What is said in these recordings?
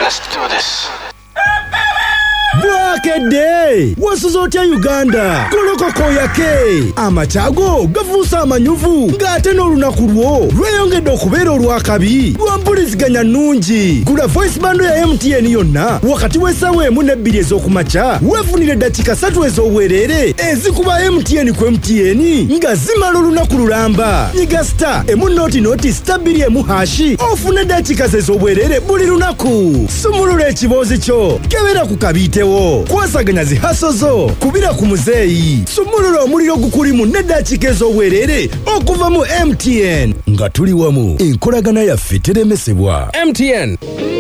Let's do this. Bwakede wasuzotya Uganda kolokoko yake amachago gavusa amanyuvu ngate n'olunaku lwo lweyongedde okubeera olwakabi lwampuliziganya nnungi. Gula voice bando ya MTN yonna wakati w'essaawa emu n'ebbiri ez'okumakya weefunire eddakiika 3 ez'obwereere ezikuba MTN ku MTN nga zimala olunaku lulamba. Nyiga star emu star 2 ofune eddakiika ez'obwereere buli lunaku. Sumulula ekiboozi kyo kebera ku kabitewo kwasaganya zihaso zo kubira ku muzeeyi. Sumulula omuliro gukulimu n'eddakiika ez'obwereere okuva mu MTN nga tuli wamu enkolagana yaffe teremesebwa. MTN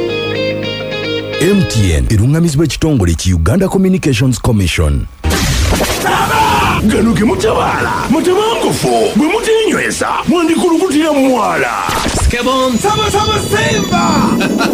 erungamizibwa ekitongole ki Uganda Communications Commission. Ganuke mutabala mutabangufu bwe mutinywesa mwandikulukutira mwala Skebon Sama Simba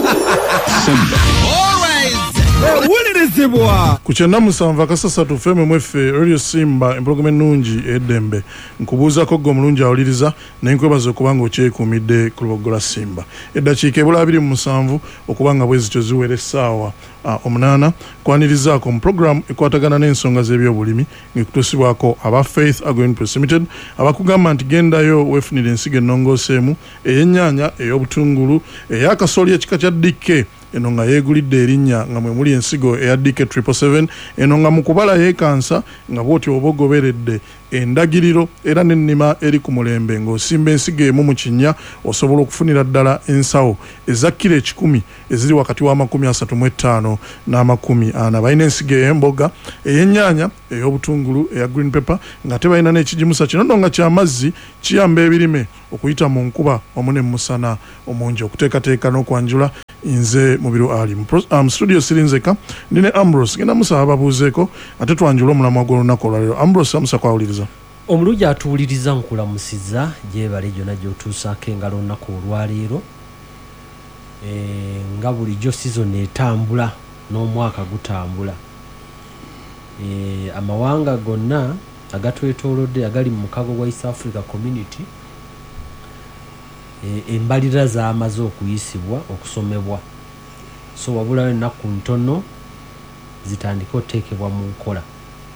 Wulirizibwa kuchenda musanva kasasa tufeme mwefe Radio Simba empologome nungi edembe nkubuuzako ggo mulungi awuliriza nenkwebaza okubanga okyekumidde ku lubogola Simba eddakiika ebula 27 okubanga bwezityo ziwere essaawa 8 kwanirizaako mu program ekwatagana n'ensonga z'ebyobulimi ngekutusibwako aba Faith Agro Press Limited abakugamba nti gendayo weefunire ensigo ennongooseemu ey'ennyaanya ey'obutungulu ey'akasooli ekika kya DK eno nga yeegulidde erinnya nga mwe muli ensigo eya DK 777 eno nga mu kubala yeekansa nga bw'otyo oba ogoberedde endagiriro era n'ennima eri ku mulembe ng'osimba ensigo emu mu kinnya osobola okufunira ddala ensawo eza kilo 10 eziri wakati wa 35 n'40. Balina ensigo ey'emboga ey'ennyaanya ey'obutungulu eya green pepper nga tebalina n'ekijimusa kino nno nga ky'amazzi kiyamba ebirime okuyita mu nkuba wamu ne musana omungi okuteekateeka n'okwanjula. Inze mubiru ali studio sirinzeka ndine Ambrose genda musaba babuzeeko ate twanjula omulamu gw'olunaku olwaleero. Ambrose amusa kwawuliriza omulungi atuwuliriza nkulamusiza gyebale gyonna gy'otuusaako engalo olunaku olwaleero nga bulijjo season etambula n'omwaka gutambula. Amawanga gonna agatwetoolodde agali mu mukago gwa East Africa Community embalira zaamaze okuyisibwa okusomebwa so wabulayo ennaku ntono zitandika oteekebwa mu nkola.